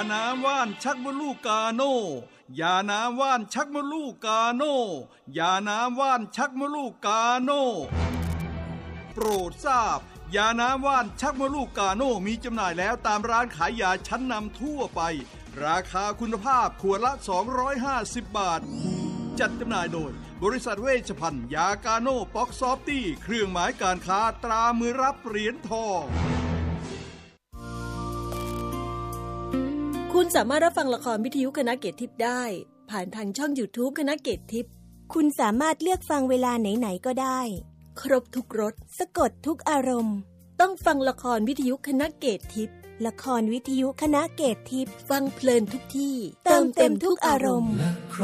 น้ำว่านชักมดลูกกาโน่ยาน้ำว่านชักมดลูกกาโน่ยาน้ำว่านชักมดลูกกาโน่โปรดทราบยาน้ำว่านชักมดลูกกาโน่มีจำหน่ายแล้วตามร้านขายยาชั้นนำทั่วไปราคาคุณภาพขวดละ250 บาทจัดจำหน่ายโดยบริษัทเวชภัณฑ์ยากาโน่ป๊อกซอฟตี้เครื่องหมายการค้าตรามือรับเหรียญทองคุณสามารถรับฟังละครวิทยุคณะเกตทิพย์ได้ผ่านทางช่อง YouTube คณะเกตทิพย์คุณสามารถเลือกฟังเวลาไหนๆก็ได้ครบทุกรสสะกดทุกอารมณ์ต้องฟังละครวิทยุคณะเกตทิพย์ละครวิทยุคณะเกตทิพย์ฟังเพลินทุกที่เติมเต็มทุกอารมณ์